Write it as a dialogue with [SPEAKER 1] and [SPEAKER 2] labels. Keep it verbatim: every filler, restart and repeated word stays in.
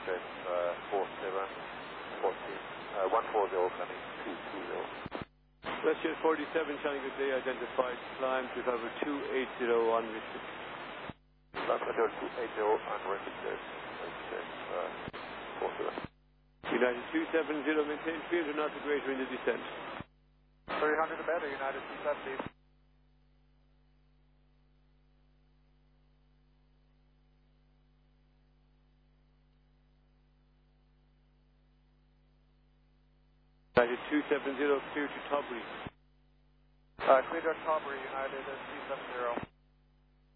[SPEAKER 1] check, uh, four seven, fourteen, uh, one four zero, coming two two zero.
[SPEAKER 2] WestJet forty-seven, showing good day, identified, climb to cover two eight zero on Richard.
[SPEAKER 1] Control two eight zero on registered, check, uh, four seven.
[SPEAKER 2] United two seven zero, maintain three hundred knots of greater in the descent.
[SPEAKER 1] three hundred better, United two seventy.
[SPEAKER 2] United two seven zero, clear to Tobry.
[SPEAKER 1] Uh, clear to Tobry, United two seven zero.